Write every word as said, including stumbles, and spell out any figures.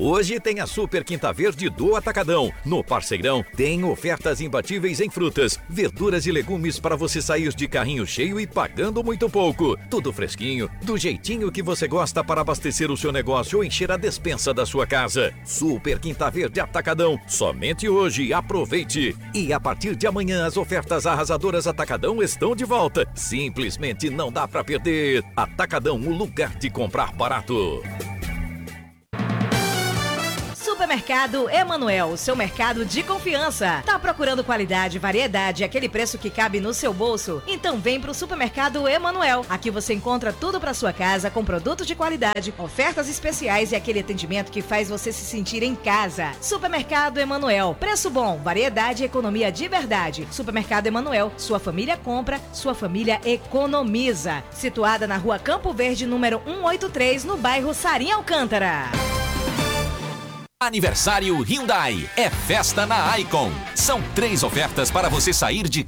Hoje tem a Super Quinta Verde do Atacadão. No Parceirão tem ofertas imbatíveis em frutas, verduras e legumes para você sair de carrinho cheio e pagando muito pouco. Tudo fresquinho, do jeitinho que você gosta para abastecer o seu negócio ou encher a despensa da sua casa. Super Quinta Verde Atacadão. Somente hoje, aproveite. E a partir de amanhã as ofertas arrasadoras Atacadão estão de volta. Simplesmente não dá para perder. Atacadão, o lugar de comprar barato. Supermercado Emanuel, seu mercado de confiança. Tá procurando qualidade, variedade e aquele preço que cabe no seu bolso? Então vem pro Supermercado Emanuel. Aqui você encontra tudo para sua casa com produtos de qualidade, ofertas especiais e aquele atendimento que faz você se sentir em casa. Supermercado Emanuel, preço bom, variedade e economia de verdade. Supermercado Emanuel, sua família compra, sua família economiza. Situada na Rua Campo Verde, número cento e oitenta e três, no bairro Sarim Alcântara. Aniversário Hyundai. É festa na Icon. São três ofertas para você sair de